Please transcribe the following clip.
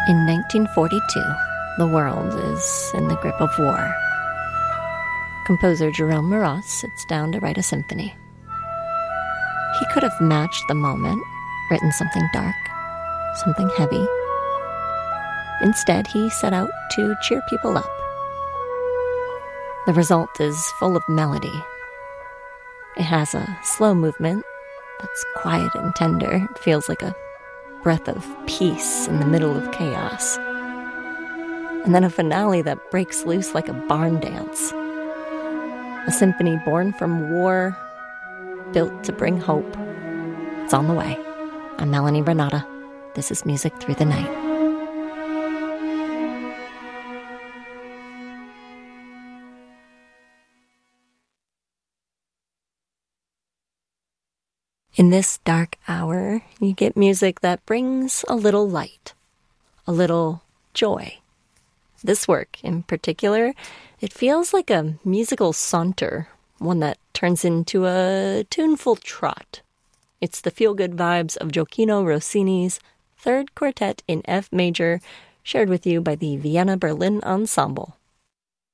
In 1942, the world is in the grip of war. Composer Jerome Moross sits down to write a symphony. He could have matched the moment, written something dark, something heavy. Instead, he set out to cheer people up. The result is full of melody. It has a slow movement that's quiet and tender. It feels like a breath of peace in the middle of chaos. And then a finale that breaks loose like a barn dance. A symphony born from war, built to bring hope. It's on the way. I'm Melanie Renata. This is Music Through the Night. In this dark hour, you get music that brings a little light, a little joy. This work, in particular, it feels like a musical saunter, one that turns into a tuneful trot. It's the feel-good vibes of Gioachino Rossini's Third Quartet in F major, shared with you by the Vienna Berlin Ensemble.